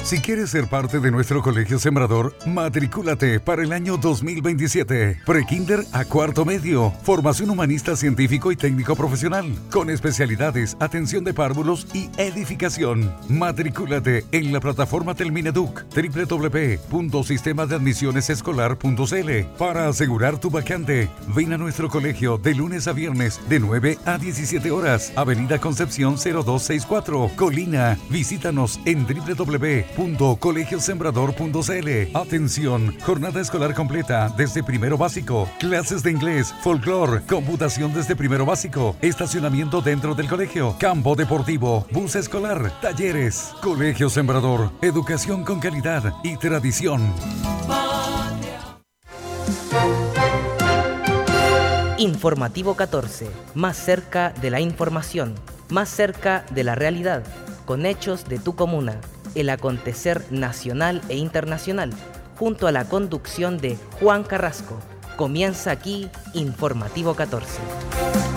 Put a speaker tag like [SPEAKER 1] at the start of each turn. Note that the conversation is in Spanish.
[SPEAKER 1] Si quieres ser parte de nuestro Colegio Sembrador, matricúlate para el año 2027. Prekinder a cuarto medio. Formación humanista, científico y técnico profesional. Con especialidades, atención de párvulos y edificación. Matricúlate en la plataforma Telmineduc, www.sistemadeadmisionesescolar.cl. Para asegurar tu vacante, ven a nuestro colegio de lunes a viernes de 9 a 17 horas. Avenida Concepción 0264, Colina. Visítanos en www.colegiosembrador.cl. Atención, jornada escolar completa desde primero básico, clases de inglés, folclore, computación desde primero básico, estacionamiento dentro del colegio, campo deportivo, bus escolar, talleres. Colegio Sembrador, educación con calidad y tradición.
[SPEAKER 2] Informativo 14, más cerca de la información, más cerca de la realidad, con hechos de tu comuna, el acontecer nacional e internacional, junto a la conducción de Juan Carrasco. Comienza aquí Informativo 14.